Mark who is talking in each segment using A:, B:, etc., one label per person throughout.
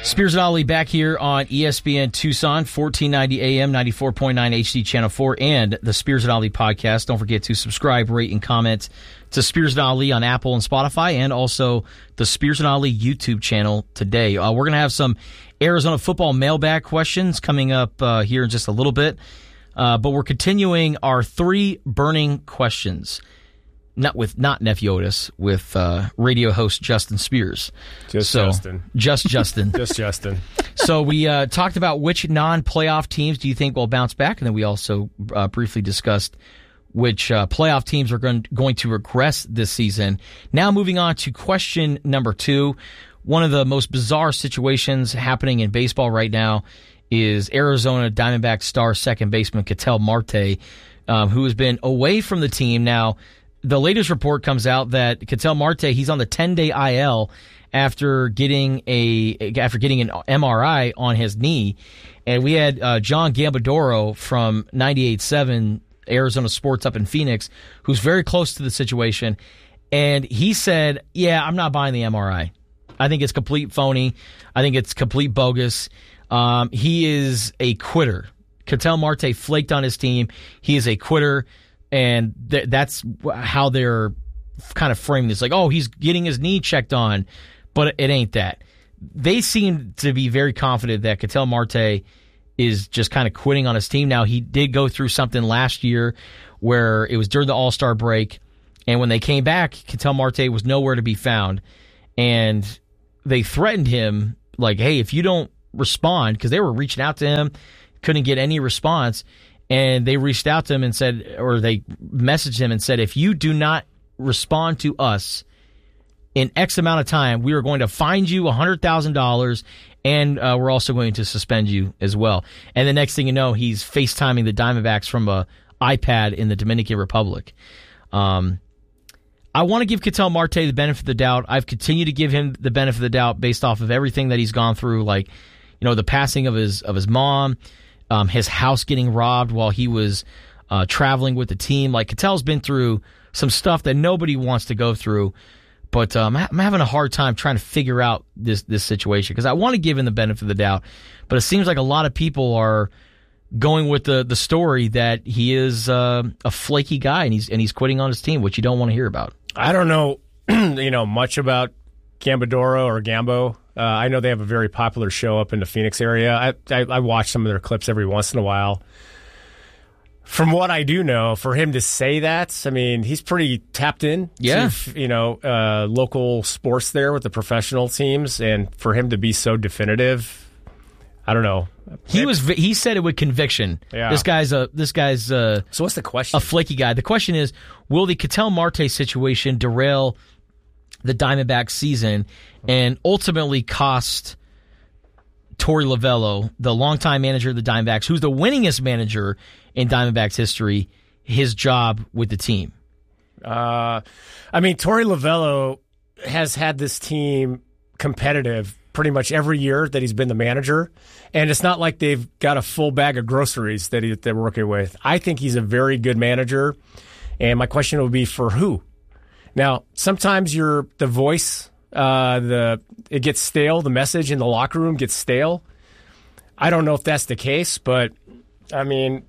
A: Spears and Ali back here on ESPN Tucson, 1490 AM, 94.9 HD Channel 4, and the Spears and Ali podcast. Don't forget to subscribe, rate, and comment to Spears and Ali on Apple and Spotify, and also the Spears and Ali YouTube channel today. We're going to have some Arizona football mailbag questions coming up here in just a little bit, but we're continuing our 3 burning questions. Not Nephew Otis, with radio host Justin Spears.
B: Justin.
A: Just Justin.
B: Just Justin.
A: So we talked about which non-playoff teams do you think will bounce back, and then we also briefly discussed which playoff teams are going to regress this season. Now moving on to question number 2. One of the most bizarre situations happening in baseball right now is Arizona Diamondbacks star second baseman Ketel Marte, who has been away from the team now. The latest report comes out that Ketel Marte, he's on the 10-day IL after getting an MRI on his knee. And we had John Gambadoro from 98.7 Arizona Sports up in Phoenix, who's very close to the situation. And he said, yeah, I'm not buying the MRI. I think it's complete phony. I think it's complete bogus. He is a quitter. Ketel Marte flaked on his team. He is a quitter. And that's how they're kind of framing this. Like, oh, he's getting his knee checked on, but it ain't that. They seem to be very confident that Ketel Marte is just kind of quitting on his team. Now, he did go through something last year where it was during the All-Star break, and when they came back, Ketel Marte was nowhere to be found. And they threatened him, like, hey, if you don't respond, because they were reaching out to him, couldn't get any response. And they reached out to him and said, or they messaged him and said, if you do not respond to us in X amount of time, we are going to fine you $100,000, and we're also going to suspend you as well. And the next thing you know, he's FaceTiming the Diamondbacks from an iPad in the Dominican Republic. I want to give Ketel Marte the benefit of the doubt. I've continued to give him the benefit of the doubt based off of everything that he's gone through, like, you know, the passing of his mom, his house getting robbed while he was traveling with the team. Like, Ketel's been through some stuff that nobody wants to go through, but I'm having a hard time trying to figure out this situation because I want to give him the benefit of the doubt, but it seems like a lot of people are going with the story that he is a flaky guy and he's quitting on his team, which you don't want to hear about.
B: I don't know, much about Gambadoro or Gambo. I know they have a very popular show up in the Phoenix area. I watch some of their clips every once in a while. From what I do know, for him to say that, I mean, he's pretty tapped in to, local sports there with the professional teams. And for him to be so definitive, I don't know.
A: He said it with conviction.
B: Yeah.
A: This guy's
B: So what's the question?
A: A flaky guy. The question is, will the Ketel Marte situation derail the Diamondbacks season and ultimately cost Torey Lovullo, the longtime manager of the Diamondbacks, who's the winningest manager in Diamondbacks history, his job with the team?
B: Torey Lovullo has had this team competitive pretty much every year that he's been the manager, and it's not like they've got a full bag of groceries that they're working with. I think he's a very good manager, and my question would be for who? Now, sometimes you're the voice, it gets stale. The message in the locker room gets stale. I don't know if that's the case, but I mean,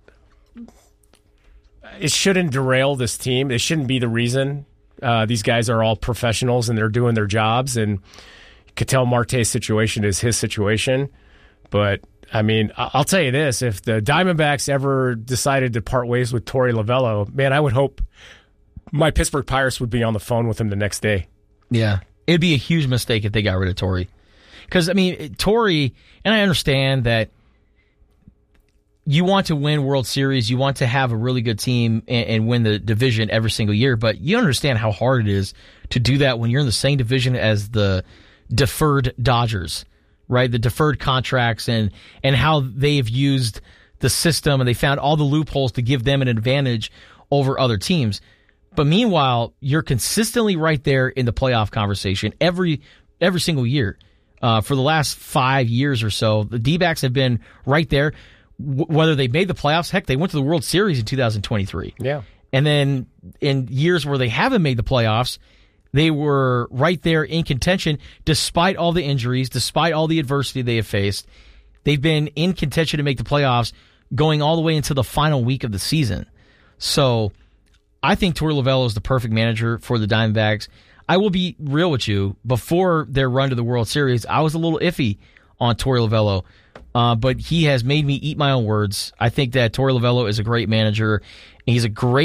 B: it shouldn't derail this team. It shouldn't be the reason. These guys are all professionals and they're doing their jobs. And Ketel Marte's situation is his situation. But I mean, I'll tell you this: if the Diamondbacks ever decided to part ways with Torey Lovullo, man, I would hope my Pittsburgh Pirates would be on the phone with him the next day.
A: Yeah. It'd be a huge mistake if they got rid of Torey. Because, I mean, Torey, and I understand that you want to win World Series, you want to have a really good team and win the division every single year, but you understand how hard it is to do that when you're in the same division as the deferred Dodgers, right? The deferred contracts and how they've used the system and they found all the loopholes to give them an advantage over other teams. But meanwhile, you're consistently right there in the playoff conversation every single year. For the last 5 years or so, the D-backs have been right there. Whether they made the playoffs, heck, they went to the World Series in 2023.
B: Yeah.
A: And then in years where they haven't made the playoffs, They were right there in contention despite all the injuries, despite all the adversity they have faced. They've been in contention to make the playoffs going all the way into the final week of the season. So I think Torey Lovullo is the perfect manager for the Diamondbacks. I will be real with you. Before their run to the World Series, I was a little iffy on Torey Lovullo, but he has made me eat my own words. I think that Torey Lovullo is a great manager. He's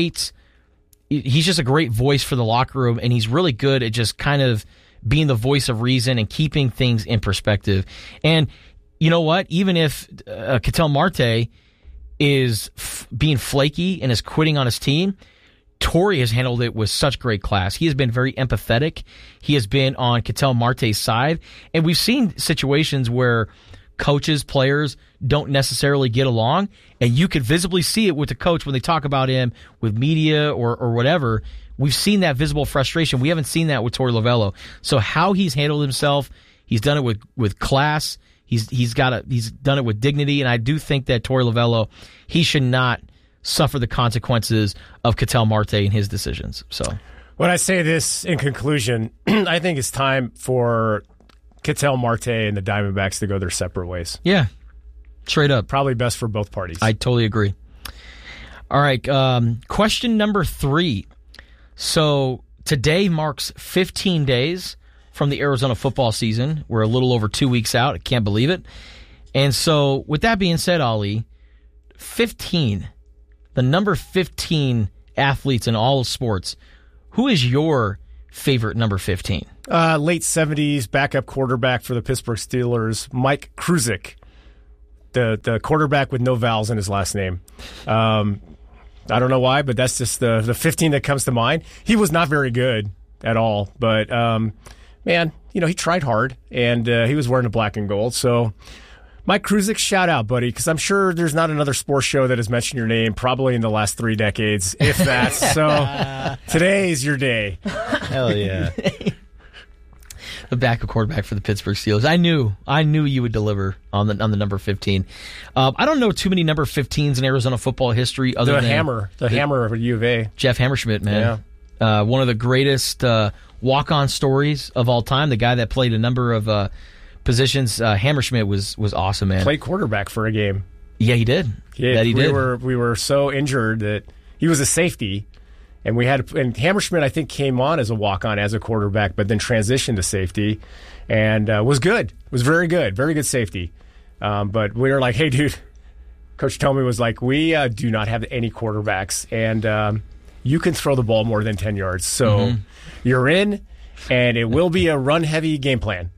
A: just a great voice for the locker room, and he's really good at just kind of being the voice of reason and keeping things in perspective. And you know what? Even if Ketel Marte is being flaky and is quitting on his team, Torey has handled it with such great class. He has been very empathetic. He has been on Ketel Marte's side. And we've seen situations where coaches, players don't necessarily get along, and you could visibly see it with the coach when they talk about him with media or whatever. We've seen that visible frustration. We haven't seen that with Torey Lovullo. So how he's handled himself, he's done it with class. He's done it with dignity, and I do think that Torey Lovullo, he should not suffer the consequences of Ketel Marte and his decisions. So
B: when I say this in conclusion, I think it's time for Ketel Marte and the Diamondbacks to go their separate ways.
A: Yeah, straight up.
B: Probably best for both parties.
A: I totally agree. All right, question number 3. So today marks 15 days from the Arizona football season. We're a little over 2 weeks out. I can't believe it. And so with that being said, Ollie, 15, the number 15 athletes in all of sports, who is your favorite number 15?
B: Late 70s backup quarterback for the Pittsburgh Steelers, Mike Kruzik, the quarterback with no vowels in his last name. I don't know why, but that's just the 15 that comes to mind. He was not very good at all, but man, he tried hard, and he was wearing the black and gold. So Mike Kruzik, shout out, buddy, because I'm sure there's not another sports show that has mentioned your name probably in the last 3 decades, if that. So today's your day.
C: Hell yeah.
A: The backup quarterback for the Pittsburgh Steelers. I knew you would deliver on the number 15. I don't know too many number 15s in Arizona football history other than
B: the hammer of U of A.
A: Jeff Hammerschmidt, man. Yeah. One of the greatest walk-on stories of all time. The guy that played a number of positions. Hammerschmidt was awesome, man.
B: Played quarterback for a game.
A: Yeah, he did.
B: Yeah, we were so injured that he was a safety. And Hammerschmidt, I think, came on as a walk-on as a quarterback, but then transitioned to safety, and was good. Was very good safety. But we were like, hey, dude, Coach Tomey was like, we do not have any quarterbacks, and you can throw the ball more than 10 yards. So you're in, and it will be a run-heavy game plan.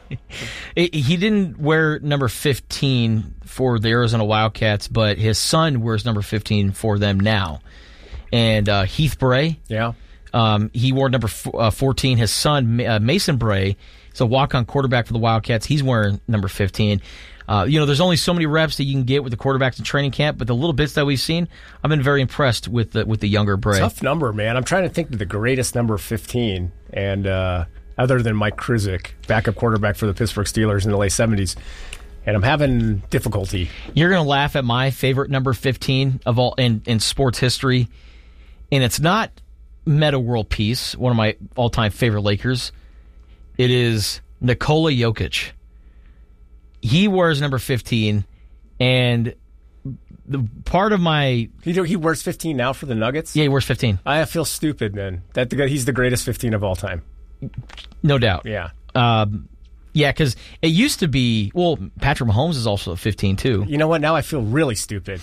A: He didn't wear number 15 for the Arizona Wildcats, but his son wears number 15 for them now. And Heath Bray, he wore number 14. His son, Mason Bray, is a walk-on quarterback for the Wildcats. He's wearing number 15. There's only so many reps that you can get with the quarterbacks in training camp, but the little bits that we've seen, I've been very impressed with the younger Bray.
B: Tough number, man. I'm trying to think of the greatest number 15, and other than Mike Kruzik, backup quarterback for the Pittsburgh Steelers in the late 70s. And I'm having difficulty.
A: You're going to laugh at my favorite number 15 of all in sports history. And it's not Metta World Peace, one of my all-time favorite Lakers. It is Nikola Jokic. He wears number 15, and the part of my...
B: He wears 15 now for the Nuggets?
A: Yeah, he wears 15.
B: I feel stupid, man. He's the greatest 15 of all time.
A: No doubt.
B: Yeah.
A: Yeah, because it used to be, Patrick Mahomes is also 15, too.
B: You know what? Now I feel really stupid.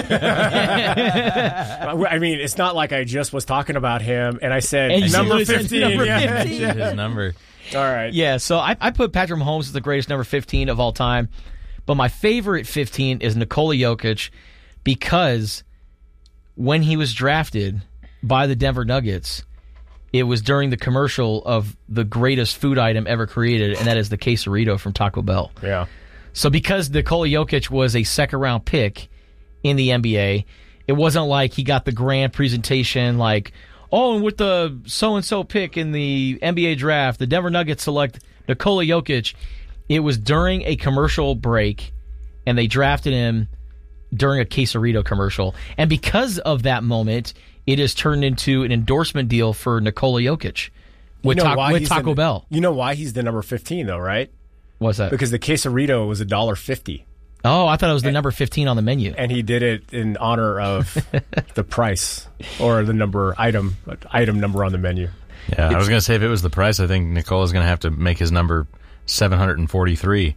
B: I mean, it's not like I just was talking about him and I said, number 15.
C: Number 15. His number.
B: All right.
A: Yeah, so I put Patrick Mahomes as the greatest number 15 of all time. But my favorite 15 is Nikola Jokic because when he was drafted by the Denver Nuggets, it was during the commercial of the greatest food item ever created, and that is the quesarito from Taco Bell.
B: Yeah.
A: So because Nikola Jokic was a second-round pick in the NBA, it wasn't like he got the grand presentation like, and with the so-and-so pick in the NBA draft, the Denver Nuggets select Nikola Jokic. It was during a commercial break, and they drafted him during a quesarito commercial. And because of that moment, it has turned into an endorsement deal for Nikola Jokic. with Taco Bell.
B: You know why he's the number 15, though, right?
A: What's that?
B: Because the quesarito was $1.50.
A: Oh, I thought it was the number 15 on the menu.
B: And he did it in honor of the price or the item number on the menu.
C: Yeah, I was going to say, if it was the price, I think Nicola's going to have to make his number 743.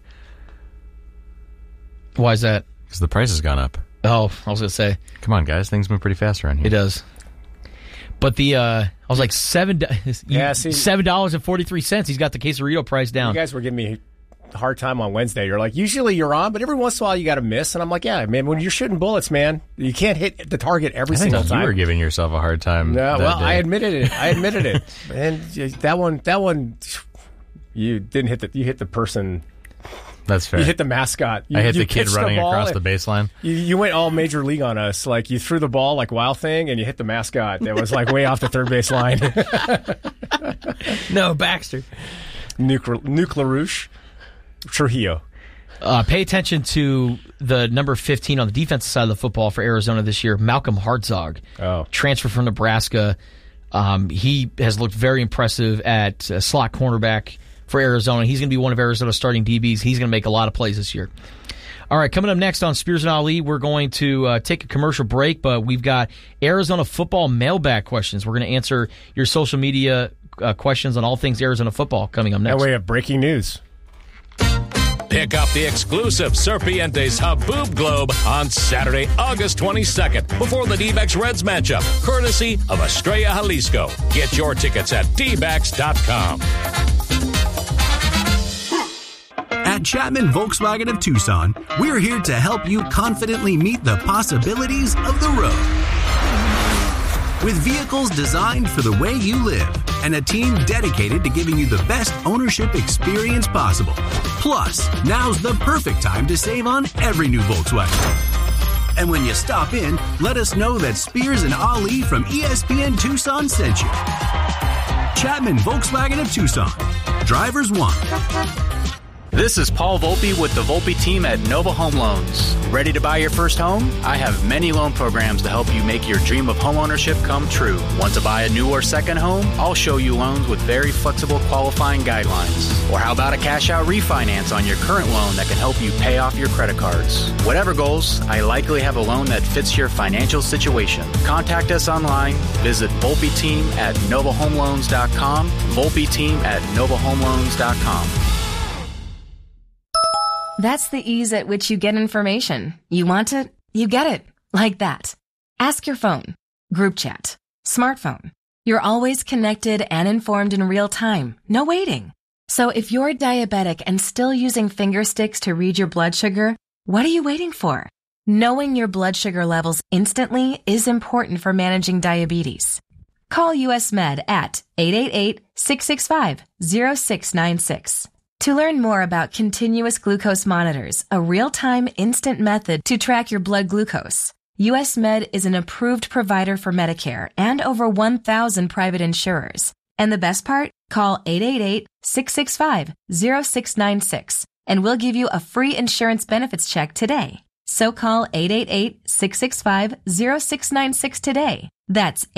A: Why is that?
C: Because the price has gone up.
A: Oh, I was going to say.
C: Come on, guys. Things move pretty fast around here.
A: It does. But I was like $7.43. He's got the quesarito price down.
B: You guys were giving me a hard time on Wednesday. You're like, usually you're on, but every once in a while you got to miss. And I'm like, yeah, man, when you're shooting bullets, man, you can't hit the target every single time.
C: You were giving yourself a hard time.
B: No, well,
C: day.
B: I admitted it. And that one, you didn't hit you hit the person.
C: That's fair.
B: You hit the mascot.
C: I hit the kid running across the baseline.
B: You went all major league on us. Like, you threw the ball like Wild Thing, and you hit the mascot that was like way off the third base line.
A: No, Baxter.
B: Nuke LaRouche. Trujillo.
A: Pay attention to the number 15 on the defensive side of the football for Arizona this year, Malcolm Hartzog. Transfer from Nebraska. He has looked very impressive at slot cornerback for Arizona. He's going to be one of Arizona's starting DBs. He's going to make a lot of plays this year. All right, coming up next on Spears and Ali, we're going to take a commercial break, but we've got Arizona football mailbag questions. We're going to answer your social media questions on all things Arizona football coming up next.
B: And we have breaking news.
D: Pick up the exclusive Serpientes Haboob Globe on Saturday, August 22nd, before the D-backs Reds matchup, courtesy of Estrella Jalisco. Get your tickets at dbacks.com.
E: At Chapman Volkswagen of Tucson, we're here to help you confidently meet the possibilities of the road. With vehicles designed for the way you live and a team dedicated to giving you the best ownership experience possible. Plus, now's the perfect time to save on every new Volkswagen. And when you stop in, let us know that Spears and Ali from ESPN Tucson sent you. Chapman Volkswagen of Tucson. Drivers want.
F: This is Paul Volpe with the Volpe team at Nova Home Loans. Ready to buy your first home? I have many loan programs to help you make your dream of homeownership come true. Want to buy a new or second home? I'll show you loans with very flexible qualifying guidelines. Or how about a cash-out refinance on your current loan that can help you pay off your credit cards? Whatever goals, I likely have a loan that fits your financial situation. Contact us online. Visit Volpe team at NovaHomeLoans.com. Volpe team at NovaHomeLoans.com.
G: That's the ease at which you get information. You want it, you get it. Like that. Ask your phone. Group chat. Smartphone. You're always connected and informed in real time. No waiting. So if you're diabetic and still using finger sticks to read your blood sugar, what are you waiting for? Knowing your blood sugar levels instantly is important for managing diabetes. Call US Med at 888-665-0696. To learn more about continuous glucose monitors, a real-time instant method to track your blood glucose, US Med is an approved provider for Medicare and over 1,000 private insurers. And the best part? Call 888-665-0696 and we'll give you a free insurance benefits check today. So call 888-665-0696 today. That's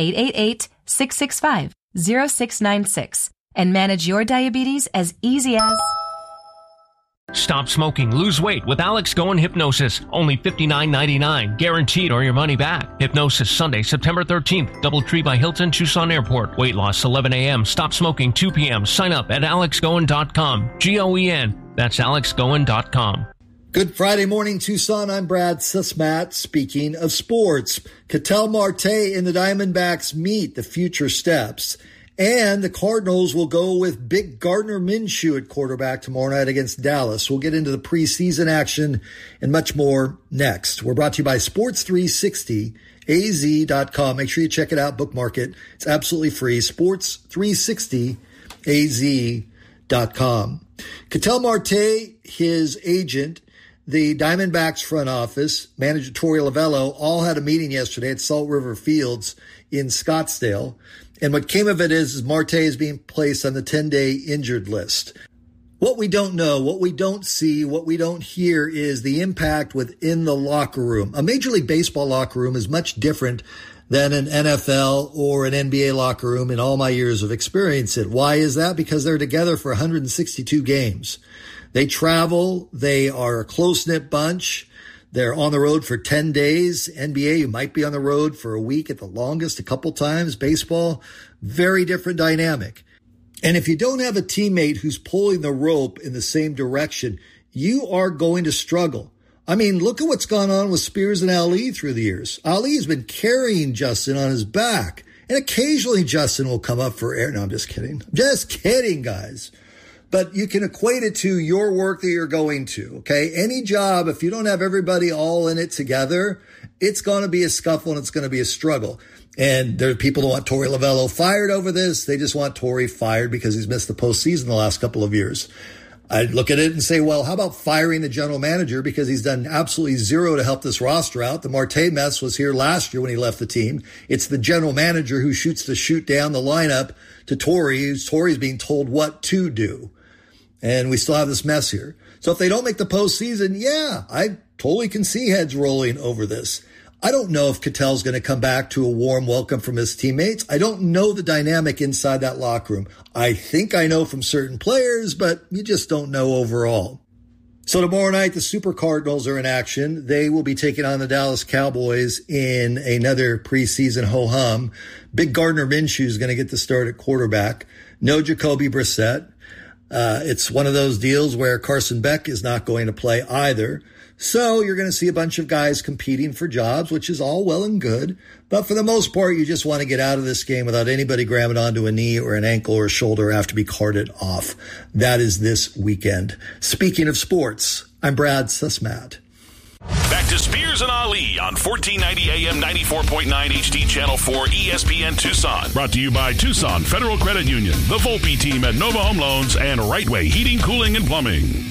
G: 888-665-0696. And manage your diabetes as easy as...
H: Stop smoking, lose weight with Alex Goen Hypnosis. Only $59.99, guaranteed or your money back. Hypnosis Sunday, September 13th, DoubleTree by Hilton, Tucson Airport. Weight loss 11 a.m., stop smoking 2 p.m. Sign up at alexgoen.com. G-O-E-N. That's alexgoen.com.
I: Good Friday morning, Tucson. I'm Brad Susmat. Speaking of sports, Ketel Marte and the Diamondbacks meet the future steps. And the Cardinals will go with Big Gardner Minshew at quarterback tomorrow night against Dallas. We'll get into the preseason action and much more next. We're brought to you by Sports360AZ.com. Make sure you check it out, bookmark it. It's absolutely free. Sports360AZ.com. Ketel Marte, his agent, the Diamondbacks front office, manager Torey Lovullo, all had a meeting yesterday at Salt River Fields in Scottsdale. And what came of it is Marte is being placed on the 10-day injured list. What we don't know, what we don't see, what we don't hear is the impact within the locker room. A Major League Baseball locker room is much different than an NFL or an NBA locker room in all my years of experience. Why is that? Because they're together for 162 games. They travel. They are a close-knit bunch. They're on the road for 10 days. NBA, you might be on the road for a week at the longest, a couple times. Baseball, very different dynamic. And if you don't have a teammate who's pulling the rope in the same direction, you are going to struggle. I mean, look at what's gone on with Spears and Ali through the years. Ali's been carrying Justin on his back. And occasionally Justin will come up for air. No, I'm just kidding. Just kidding, guys. But you can equate it to your work that you're going to, okay? Any job, if you don't have everybody all in it together, it's going to be a scuffle and it's going to be a struggle. And there are people who want Torey Lovullo fired over this. They just want Torey fired because he's missed the postseason the last couple of years. I'd look at it and say, well, how about firing the general manager because he's done absolutely zero to help this roster out. The Marte mess was here last year when he left the team. It's the general manager who shoots the shoot down the lineup to Torey. Torey's being told what to do. And we still have this mess here. So if they don't make the postseason, yeah, I totally can see heads rolling over this. I don't know if Ketel's going to come back to a warm welcome from his teammates. I don't know the dynamic inside that locker room. I think I know from certain players, but you just don't know overall. So tomorrow night, the Super Cardinals are in action. They will be taking on the Dallas Cowboys in another preseason ho-hum. Big Gardner Minshew is going to get the start at quarterback. No Jacoby Brissett. It's one of those deals where Carson Beck is not going to play either. So you're going to see a bunch of guys competing for jobs, which is all well and good. But for the most part, you just want to get out of this game without anybody grabbing onto a knee or an ankle or a shoulder or have to be carted off. That is this weekend. Speaking of sports, I'm Brad Susmat.
J: Back to Spears and Ali on 1490 AM 94.9 HD Channel 4 ESPN Tucson. Brought to you by Tucson Federal Credit Union, the Volpe team at Nova Home Loans, and Rightway Heating, Cooling, and Plumbing.